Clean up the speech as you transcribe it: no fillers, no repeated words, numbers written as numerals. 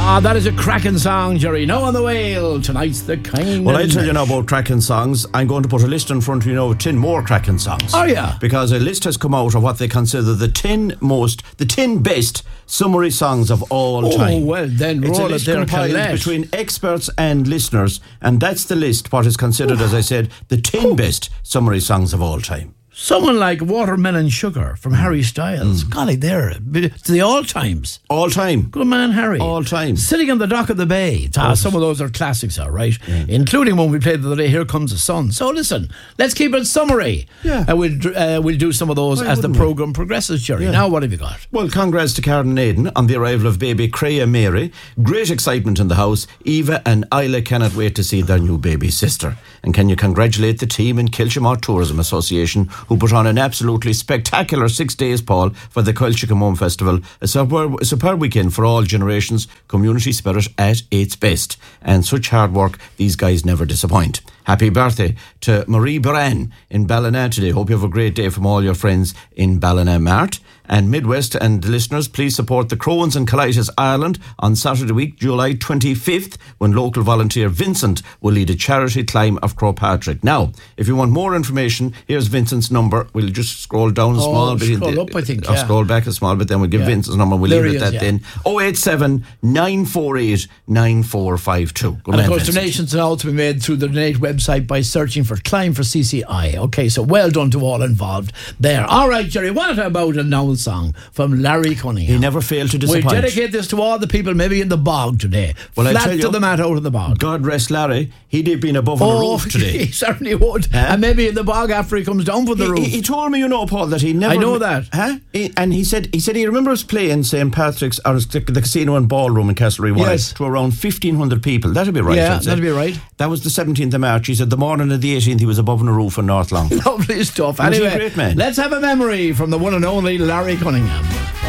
Ah, that is a cracking song, Jerry. Now on the whale. Tonight's the kind. Well, I tell you now about cracking songs. I'm going to put a list in front of you now of 10 more cracking songs. Oh, yeah. Because a list has come out of what they consider the 10 best summary songs of all time. Oh, well, then it's roll a list it there, compiled Colette. between experts and listeners, and that's the list, what is considered, as I said, the 10 best summary songs of all time. Someone like Watermelon Sugar from Harry Styles. Golly, there. To the all times. All time. Good man, Harry. All time. Sitting on the Dock of the Bay. Some of those are classics, all right. Yeah. Including one we played the other day, Here Comes the Sun. So listen, let's keep it summary. Yeah. We'll do some of those as the programme progresses, Jerry. Yeah. Now, what have you got? Well, congrats to Karen and Aidan on the arrival of baby Creya Mary. Great excitement in the house. Eva and Isla cannot wait to see their new baby sister. And can you congratulate the team in Kilshamore Tourism Association, who put on an absolutely spectacular 6 days, Paul, for the Kilchickamome Festival. A superb weekend for all generations, community spirit at its best. And such hard work, these guys never disappoint. Happy birthday to Marie Baran in Ballina today. Hope you have a great day from all your friends in Ballina Mart. And Midwest and listeners, please support the Crohn's and Colitis Ireland on Saturday week, July 25th, when local volunteer Vincent will lead a charity climb of Crowpatrick. Now, if you want more information, here's Vincent's number. We'll just scroll down a small bit. Scroll up, I think. Or scroll back a small bit, then we'll give Vincent's number. We'll leave it at that then. 087 948 9452. And of course, donations can also be made through the Donate website by searching for Climb for CCI. Okay, so well done to all involved there. All right, Jerry, what about an old song from Larry Cunningham? He never failed to disappoint. We dedicate this to all the people maybe in the bog today. Well, Flat I tell you, to the mat out in the bog. God rest Larry. He'd have been above on the roof today. He certainly would. And maybe in the bog after he comes down from the roof. He told me, Paul, that he never... I know that. And he said he remembers playing St. Patrick's, or the casino and ballroom in Castlereagh to around 1,500 people. That'd be right. Yeah, that'd be right. That was the 17th of March. He said the morning of the 18th he was above on the roof in North Long. Lovely stuff. Anyway, Anyway, great man. Let's have a memory from the one and only Larry Cunningham.